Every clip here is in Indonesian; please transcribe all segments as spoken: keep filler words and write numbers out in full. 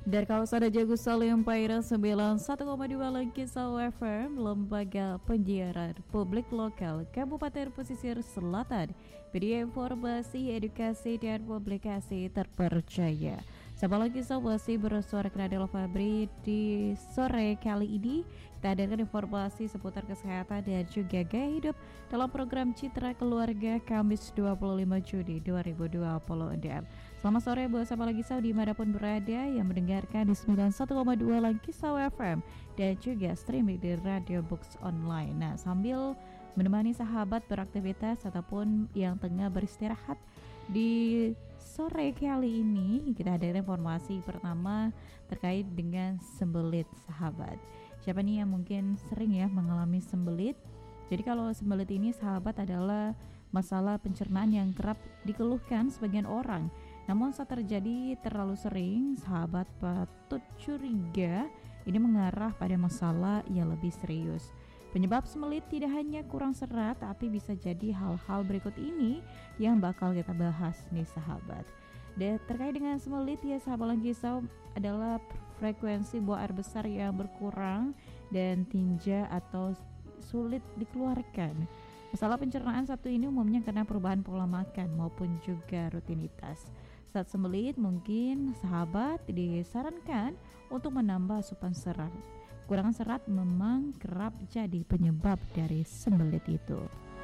Dari kawasan Jago Salim Paira sembilan puluh satu koma dua Langkisau F M, Lembaga Penyiaran Publik Lokal Kabupaten Pesisir Selatan, media informasi, edukasi, dan publikasi terpercaya. Sama Langkisau masih bersuara Nadel Fabri. Di sore kali ini kita hadirkan informasi seputar kesehatan dan juga gaya hidup dalam program Citra Keluarga Kamis dua puluh lima Juni dua ribu dua puluh enam. Selamat sore buat Sama Langkisau dimanapun berada yang mendengarkan di sembilan puluh satu koma dua Langkisau F M dan juga streaming di Radio Box Online. Nah, sambil menemani sahabat beraktivitas ataupun yang tengah beristirahat di sore kali ini, kita ada informasi pertama terkait dengan sembelit, sahabat. Siapa nih yang mungkin sering ya mengalami sembelit? Jadi kalau sembelit ini, sahabat, adalah masalah pencernaan yang kerap dikeluhkan sebagian orang. Namun saat terjadi terlalu sering, sahabat patut curiga ini mengarah pada masalah yang lebih serius. Penyebab sembelit tidak hanya kurang serat, tapi bisa jadi hal-hal berikut ini yang bakal kita bahas nih, sahabat. Dan terkait dengan sembelit ya, sahabat Langkisau, adalah frekuensi buang air besar yang berkurang dan tinja atau sulit dikeluarkan. Masalah pencernaan satu ini umumnya karena perubahan pola makan maupun juga rutinitas. Saat sembelit, mungkin sahabat disarankan untuk menambah asupan serat. Kekurangan serat memang kerap jadi penyebab dari sembelit itu.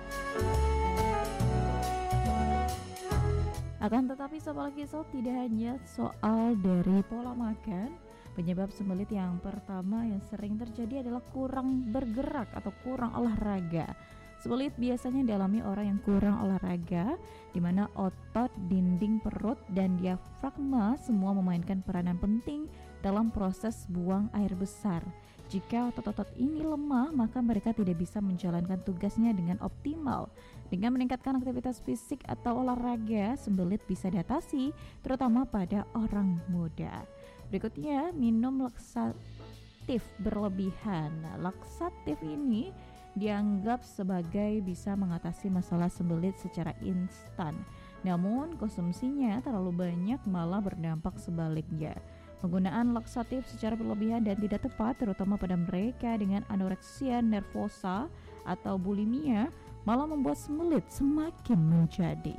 Akan tetapi Sobat Langkisau, tidak hanya soal dari pola makan. Penyebab sembelit yang pertama yang sering terjadi adalah kurang bergerak atau kurang olahraga. Sembelit biasanya dialami orang yang kurang olahraga, di mana otot, dinding perut, dan diafragma semua memainkan peranan penting dalam proses buang air besar. Jika otot-otot ini lemah, maka mereka tidak bisa menjalankan tugasnya dengan optimal. Dengan meningkatkan aktivitas fisik atau olahraga, sembelit bisa diatasi, terutama pada orang muda. Berikutnya, minum laksatif berlebihan. Nah, laksatif ini dianggap sebagai bisa mengatasi masalah sembelit secara instan. Namun, konsumsinya terlalu banyak malah berdampak sebaliknya. Penggunaan laksatif secara berlebihan dan tidak tepat, terutama pada mereka dengan anoreksia nervosa atau bulimia, malah membuat sembelit semakin menjadi.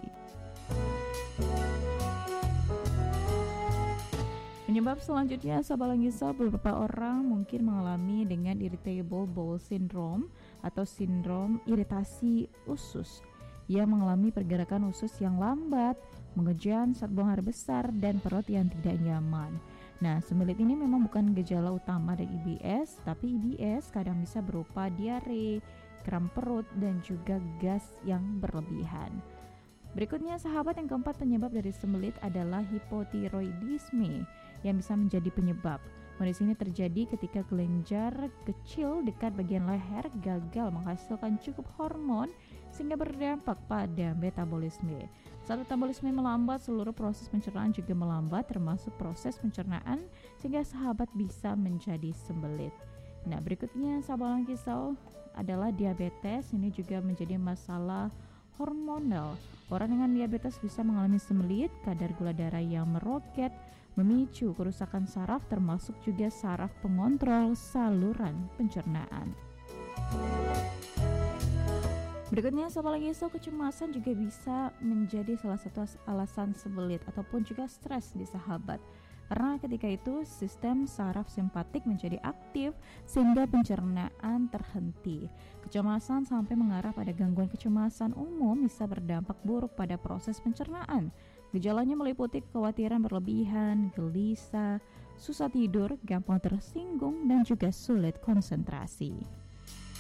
Penyebab selanjutnya, Sobat Langkisau, beberapa orang mungkin mengalami dengan irritable bowel syndrome atau sindrom iritasi usus, yang mengalami pergerakan usus yang lambat, mengejan saat buang air besar, dan perut yang tidak nyaman. Nah, sembelit ini memang bukan gejala utama dari I B S, tapi I B S kadang bisa berupa diare, kram perut, dan juga gas yang berlebihan. Berikutnya, sahabat, yang keempat penyebab dari sembelit adalah hipotiroidisme yang bisa menjadi penyebab. Kondisi ini terjadi ketika kelenjar kecil dekat bagian leher gagal menghasilkan cukup hormon sehingga berdampak pada metabolisme. Saat metabolisme melambat, seluruh proses pencernaan juga melambat, termasuk proses pencernaan, sehingga sahabat bisa menjadi sembelit. Nah, berikutnya sahabat Langkisau adalah diabetes. Ini juga menjadi masalah hormonal. Orang dengan diabetes bisa mengalami sembelit, kadar gula darah yang meroket, memicu kerusakan saraf, termasuk juga saraf pengontrol saluran pencernaan. Berikutnya, Sobat Langkisau, kecemasan juga bisa menjadi salah satu alasan sembelit ataupun juga stres di sahabat. Karena ketika itu sistem saraf simpatik menjadi aktif sehingga pencernaan terhenti. Kecemasan sampai mengarah pada gangguan kecemasan umum bisa berdampak buruk pada proses pencernaan. Gejalanya meliputi kekhawatiran berlebihan, gelisah, susah tidur, gampang tersinggung, dan juga sulit konsentrasi.